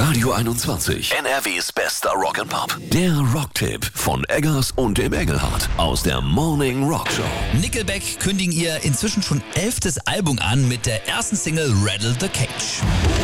Radio 21, NRWs bester Rock'n'Pop. Der Rocktipp von Eggers und dem Engelhardt aus der Morning Rock Show. Nickelback kündigen ihr inzwischen schon 11. Album an mit der ersten Single Rattle the Cage.